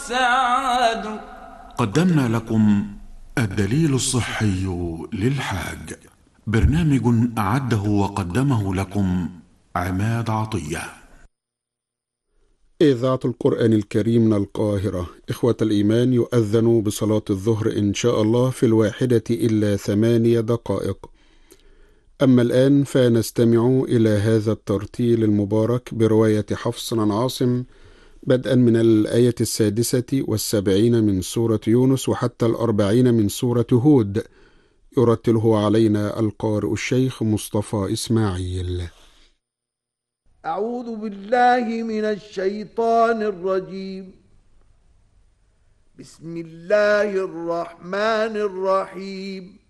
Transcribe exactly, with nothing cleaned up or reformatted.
والسعاد. قدمنا لكم الدليل الصحي للحاج، برنامج أعده وقدمه لكم عماد عطية. إذاعة القرآن الكريم من القاهرة. إخوة الإيمان، يؤذن بصلاة الظهر إن شاء الله في الواحدة إلا ثمانية دقائق. أما الآن فنستمع إلى هذا الترتيل المبارك برواية حفص عن عاصم، بدءا من الآية السادسة والسبعين من سورة يونس وحتى الأربعين من سورة هود. يرتله علينا القارئ الشيخ مصطفى إسماعيل. أعوذ بالله من الشيطان الرجيم. بسم الله الرحمن الرحيم.